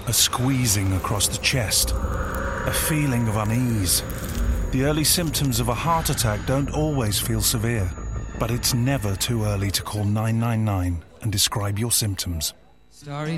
a squeezing across the chest, a feeling of unease. The early symptoms of a heart attack don't always feel severe, but it's never too early to call 999 and describe your symptoms. Starry